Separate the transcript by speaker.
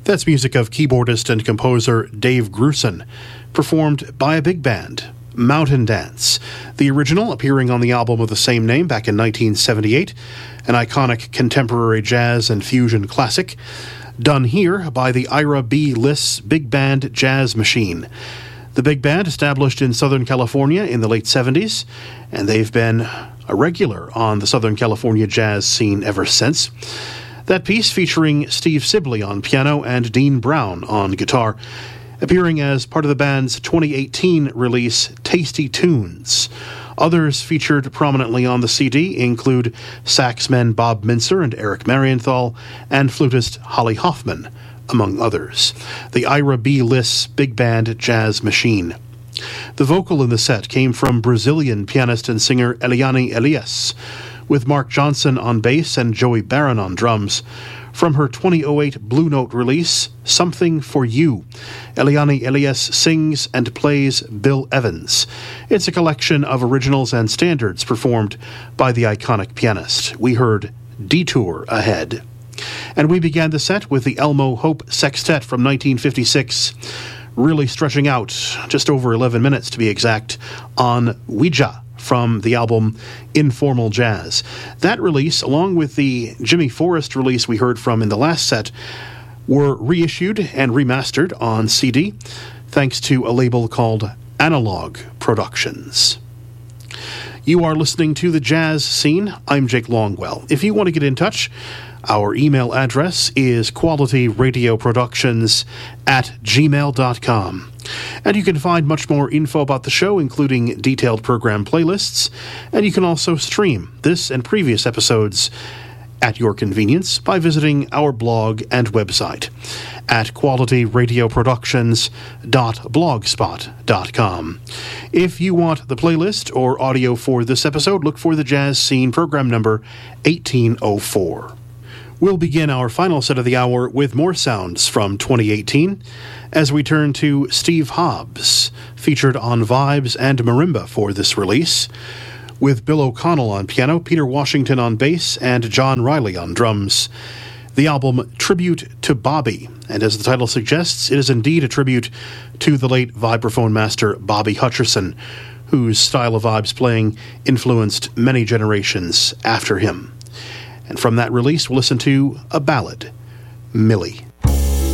Speaker 1: That's music of keyboardist and composer Dave Grusin, performed by a big band, Mountain Dance. The original appearing on the album of the same name back in 1978, an iconic contemporary jazz and fusion classic, done here by the Ira B. Liss Big Band Jazz Machine. The big band established in Southern California in the late 70s, and they've been a regular on the Southern California jazz scene ever since. That piece featuring Steve Sibley on piano and Dean Brown on guitar, appearing as part of the band's 2018 release, Tasty Tunes. Others featured prominently on the CD include saxmen Bob Mincer and Eric Marienthal, and flutist Holly Hoffman, among others. The Ira B. Liss Big Band Jazz Machine. The vocal in the set came from Brazilian pianist and singer Eliane Elias, with Mark Johnson on bass and Joey Barron on drums. From her 2008 Blue Note release, Something for You, Eliane Elias sings and plays Bill Evans. It's a collection of originals and standards performed by the iconic pianist. We heard Detour Ahead. And we began the set with the Elmo Hope Sextet from 1956, really stretching out, just over 11 minutes to be exact, on Ouija from the album Informal Jazz. That release, along with the Jimmy Forrest release we heard from in the last set, were reissued and remastered on CD, thanks to a label called Analog Productions. You are listening to The Jazz Scene. I'm Jake Longwell. If you want to get in touch, our email address is qualityradioproductions@gmail.com. And you can find much more info about the show, including detailed program playlists, and you can also stream this and previous episodes at your convenience by visiting our blog and website at qualityradioproductions.blogspot.com. If you want the playlist or audio for this episode, look for The Jazz Scene program number 1804. We'll begin our final set of the hour with more sounds from 2018 as we turn to Steve Hobbs, featured on Vibes and Marimba for this release, with Bill O'Connell on piano, Peter Washington on bass, and John Riley on drums. The album Tribute to Bobby, and as the title suggests, it is indeed a tribute to the late vibraphone master Bobby Hutcherson, whose style of vibes playing influenced many generations after him. And from that release, we'll listen to a ballad, Millie.